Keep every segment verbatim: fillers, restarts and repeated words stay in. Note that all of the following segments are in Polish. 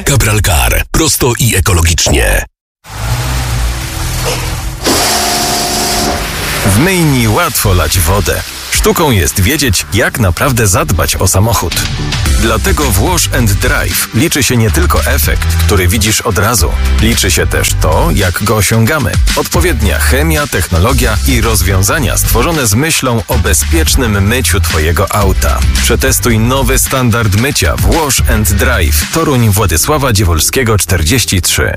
Cabralcar. Prosto i ekologicznie. W myjni łatwo lać wodę. Sztuką jest wiedzieć, jak naprawdę zadbać o samochód. Dlatego w Wash and Drive liczy się nie tylko efekt, który widzisz od razu. Liczy się też to, jak go osiągamy. Odpowiednia chemia, technologia i rozwiązania stworzone z myślą o bezpiecznym myciu Twojego auta. Przetestuj nowy standard mycia w Wash and Drive. Toruń Władysława Dziewolskiego czterdzieści trzy.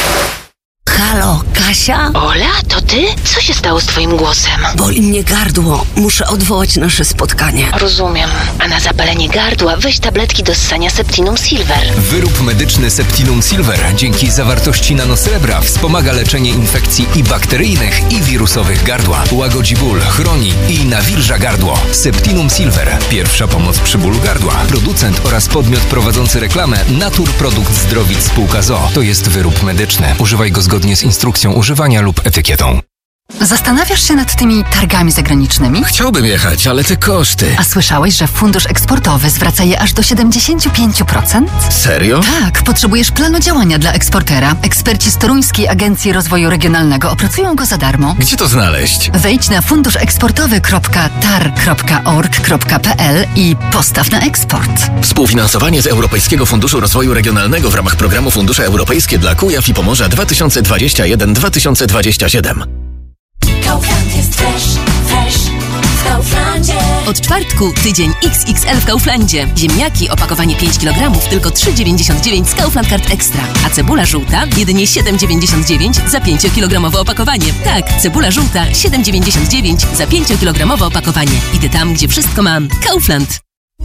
Halo, Kasia? Ola, to ty? Co się stało z twoim głosem? Boli mnie gardło. Muszę odwołać nasze spotkanie. Rozumiem. A na zapalenie gardła weź tabletki do ssania Septinum Silver. Wyrób medyczny Septinum Silver dzięki zawartości nanosrebra wspomaga leczenie infekcji i bakteryjnych, i wirusowych gardła. Łagodzi ból, chroni i nawilża gardło. Septinum Silver. Pierwsza pomoc przy bólu gardła. Producent oraz podmiot prowadzący reklamę Natur Produkt Zdrowic Spółka z o o. To jest wyrób medyczny. Używaj go zgodnie z instrukcją używania lub etykietą. Zastanawiasz się nad tymi targami zagranicznymi? Chciałbym jechać, ale te koszty. A słyszałeś, że fundusz eksportowy zwraca je aż do siedemdziesiąt pięć procent? Serio? Tak, potrzebujesz planu działania dla eksportera. Eksperci z Toruńskiej Agencji Rozwoju Regionalnego opracują go za darmo. Gdzie to znaleźć? Wejdź na funduszeksportowy kropka tar kropka org kropka pe el i postaw na eksport. Współfinansowanie z Europejskiego Funduszu Rozwoju Regionalnego w ramach programu Fundusze Europejskie dla Kujaw i Pomorza dwa tysiące dwudziesty pierwszy do dwa tysiące dwudziestego siódmego. Kaufland jest fresh, fresh w Kauflandzie. Od czwartku tydzień iks iks el w Kauflandzie. Ziemniaki, opakowanie pięć kilogramów, tylko trzy dziewięćdziesiąt dziewięć z Kaufland Card Extra. A cebula żółta jedynie siedem dziewięćdziesiąt dziewięć za pięciokilogramowe opakowanie. Tak, cebula żółta siedem dziewięćdziesiąt dziewięć za pięciokilogramowe opakowanie. Idę tam, gdzie wszystko mam. Kaufland.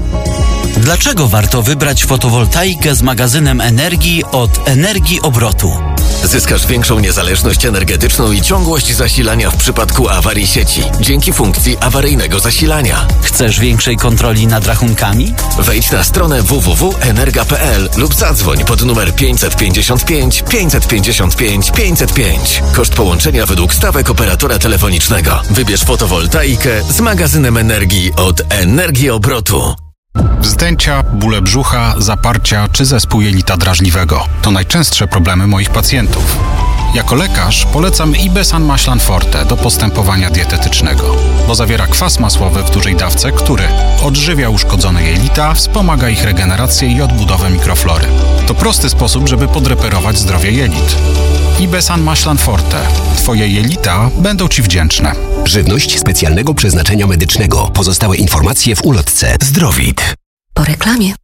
Dlaczego warto wybrać fotowoltaikę z magazynem energii od Energii Obrotu? Zyskasz większą niezależność energetyczną i ciągłość zasilania w przypadku awarii sieci dzięki funkcji awaryjnego zasilania. Chcesz większej kontroli nad rachunkami? Wejdź na stronę w w w kropka energa kropka pe el lub zadzwoń pod numer pięćset pięćdziesiąt pięć pięćset pięćdziesiąt pięć pięćset pięć. Koszt połączenia według stawek operatora telefonicznego. Wybierz fotowoltaikę z magazynem energii od Energii Obrotu. Wzdęcia, bóle brzucha, zaparcia czy zespół jelita drażliwego to najczęstsze problemy moich pacjentów. Jako lekarz polecam Ibesan Maślan Forte do postępowania dietetycznego, bo zawiera kwas masłowy w dużej dawce, który odżywia uszkodzone jelita, wspomaga ich regenerację i odbudowę mikroflory. To prosty sposób, żeby podreperować zdrowie jelit. Ibesan Maślan Forte. Twoje jelita będą Ci wdzięczne. Żywność specjalnego przeznaczenia medycznego. Pozostałe informacje w ulotce Zdrowit. Po reklamie.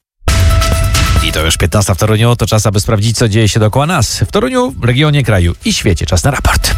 I to już piętnasta w Toruniu. To czas, aby sprawdzić, co dzieje się dookoła nas. W Toruniu, regionie, kraju i świecie. Czas na raport.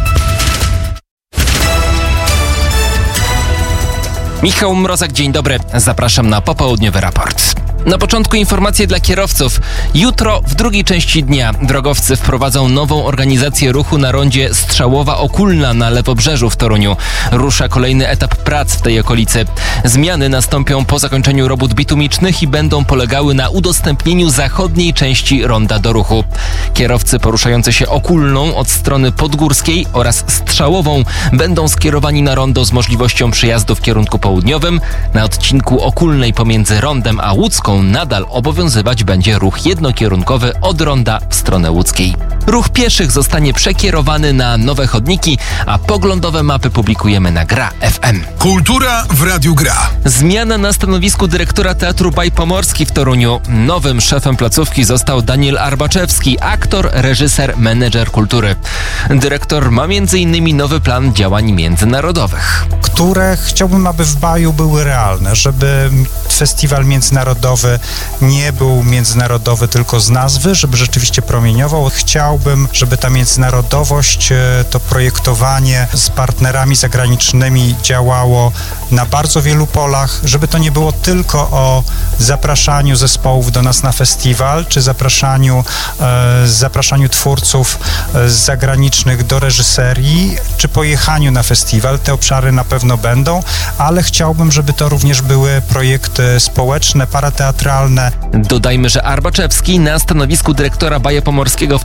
Michał Mrozak, dzień dobry. Zapraszam na popołudniowy raport. Na początku informacje dla kierowców. Jutro w drugiej części dnia drogowcy wprowadzą nową organizację ruchu na rondzie Strzałowa-Okulna na Lewobrzeżu w Toruniu. Rusza kolejny etap prac w tej okolicy. Zmiany nastąpią po zakończeniu robót bitumicznych i będą polegały na udostępnieniu zachodniej części ronda do ruchu. Kierowcy poruszający się Okulną od strony podgórskiej oraz Strzałową będą skierowani na rondo z możliwością przejazdu w kierunku południowym. Na odcinku Okulnej pomiędzy rondem a Łódzką nadal obowiązywać będzie ruch jednokierunkowy od ronda w stronę łódzkiej. Ruch pieszych zostanie przekierowany na nowe chodniki, a poglądowe mapy publikujemy na Gra F M. Kultura w Radiu Gra. Zmiana na stanowisku dyrektora Teatru Baj Pomorski w Toruniu. Nowym szefem placówki został Daniel Arbaczewski, aktor, reżyser, menedżer kultury. Dyrektor ma między innymi nowy plan działań międzynarodowych, które chciałbym, aby w Baju były realne, żeby festiwal międzynarodowy nie był międzynarodowy tylko z nazwy, żeby rzeczywiście promieniował. Chciałbym, żeby ta międzynarodowość, to projektowanie z partnerami zagranicznymi działało na bardzo wielu polach, żeby to nie było tylko o zapraszaniu zespołów do nas na festiwal, czy zapraszaniu, e, zapraszaniu twórców e, zagranicznych do reżyserii, czy pojechaniu na festiwal. Te obszary na pewno będą, ale chciałbym, żeby to również były projekty społeczne, parateatralne. Dodajmy, że Arbaczewski na stanowisku dyrektora Baja Pomorskiego w Toruniu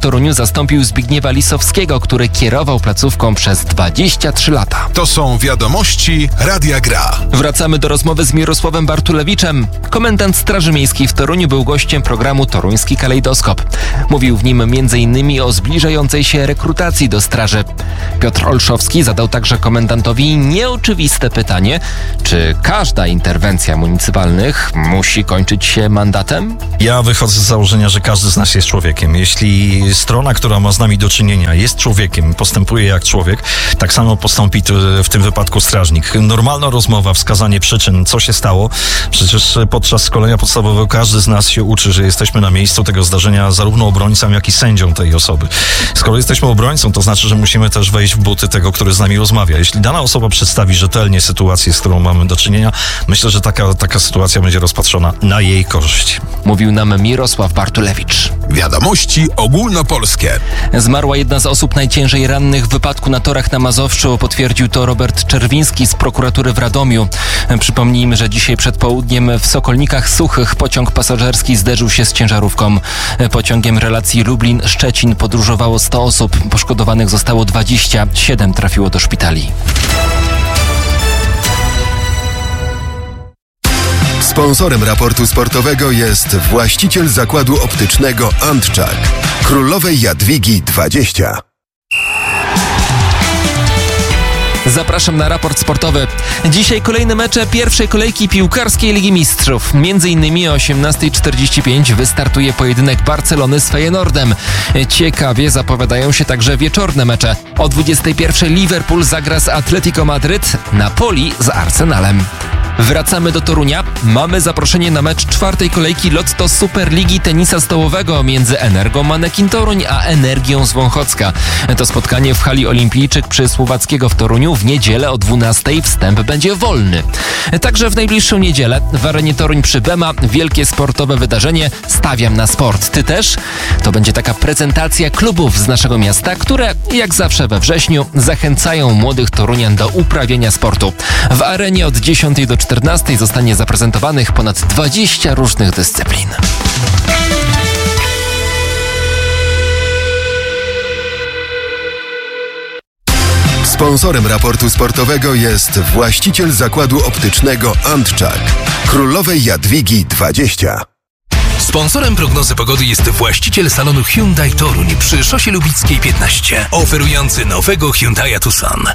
zastąpił Zbigniewa Lisowskiego, który kierował placówką przez dwadzieścia trzy lata. To są wiadomości Radia Gra. Wracamy do rozmowy z Mirosławem Bartulewiczem. Komendant Straży Miejskiej w Toruniu był gościem programu Toruński Kalejdoskop. Mówił w nim między innymi o zbliżającej się rekrutacji do straży. Piotr Olszowski zadał także komendantowi nieoczywiste pytanie, czy każda interwencja municypalnych musi kończyć się mandatem? Ja wychodzę z założenia, że każdy z nas jest człowiekiem. Jeśli strona, która ma z nami do czynienia, jest człowiekiem, postępuje jak człowiek, tak samo postąpi w tym wypadku strażnik. Normalna rozmowa, wskazanie przyczyn, co się stało. Przecież podczas szkolenia podstawowego każdy z nas się uczy, że jesteśmy na miejscu tego zdarzenia zarówno obrońcą, jak i sędzią tej osoby. Skoro jesteśmy obrońcą, to znaczy, że musimy też wejść w buty tego, który z nami rozmawia. Jeśli dana osoba przedstawi rzetelnie sytuację, z którą mamy do czynienia, myślę, że taka, taka sytuacja będzie rozpatrzona na jej korzyść. Mówił nam Mirosław Bartulewicz. Wiadomości ogólnopolskie. Zmarła jedna z osób najciężej rannych w wypadku na torach na Mazowszu. Potwierdził to Robert Czerwiński z prokuratury w Radomiu. Przypomnijmy, że dzisiaj przed południem w Sokolnikach Suchych pociąg pasażerski zderzył się z ciężarówką. Pociągiem relacji Lublin-Szczecin podróżowało sto osób. Poszkodowanych zostało dwadzieścia siedem, trafiło do szpitali. Sponsorem raportu sportowego jest właściciel zakładu optycznego Antczak, Królowej Jadwigi dwadzieścia. Zapraszam na raport sportowy. Dzisiaj kolejne mecze pierwszej kolejki piłkarskiej Ligi Mistrzów. Między innymi o osiemnasta czterdzieści pięć wystartuje pojedynek Barcelony z Feyenoordem. Ciekawie zapowiadają się także wieczorne mecze. O dwudziestej pierwszej Liverpool zagra z Atletico Madryt, Napoli z Arsenalem. Wracamy do Torunia. Mamy zaproszenie na mecz czwartej kolejki Lotto Superligi Tenisa Stołowego między Energą Manekin Toruń a Energią z Wąchocka. To spotkanie w hali Olimpijczyk przy Słowackiego w Toruniu w niedzielę o dwunastej. Wstęp będzie wolny. Także w najbliższą niedzielę w arenie Toruń przy Bema wielkie sportowe wydarzenie Stawiam na sport. Ty też? To będzie taka prezentacja klubów z naszego miasta, które jak zawsze we wrześniu zachęcają młodych Torunian do uprawiania sportu. W arenie od dziesiątej do czternastej zostanie zaprezentowanych ponad dwadzieścia różnych dyscyplin. Sponsorem raportu sportowego jest właściciel zakładu optycznego Antczak, Królowej Jadwigi dwadzieścia. Sponsorem prognozy pogody jest właściciel salonu Hyundai Toruń przy Szosie Lubickiej piętnaście, oferujący nowego Hyundai'a Tucson.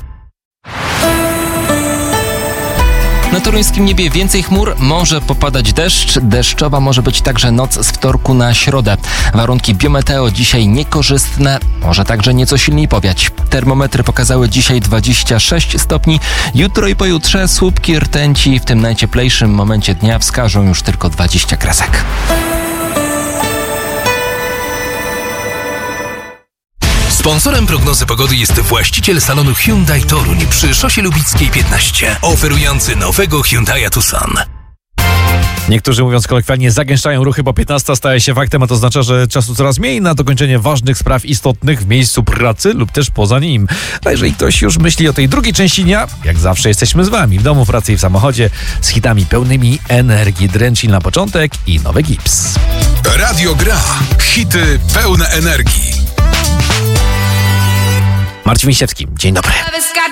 Na toruńskim niebie więcej chmur, może popadać deszcz. Deszczowa może być także noc z wtorku na środę. Warunki biometeo dzisiaj niekorzystne, może także nieco silniej powiać. Termometry pokazały dzisiaj dwadzieścia sześć stopni. Jutro i pojutrze słupki rtęci w tym najcieplejszym momencie dnia wskażą już tylko dwadzieścia kresek. Sponsorem prognozy pogody jest właściciel salonu Hyundai Toruń przy Szosie Lubickiej piętnaście, oferujący nowego Hyundai'a Tucson. Niektórzy, mówiąc kolokwialnie, zagęszczają ruchy, bo piętnasta staje się faktem, a to oznacza, że czasu coraz mniej na dokończenie ważnych spraw istotnych w miejscu pracy lub też poza nim. A jeżeli ktoś już myśli o tej drugiej części dnia, jak zawsze jesteśmy z wami w domu, w pracy i w samochodzie z hitami pełnymi energii. Drenchill na początek i nowy gips. Radio Gra. Hity pełne energii. Marcin Misiewski, dzień dobry.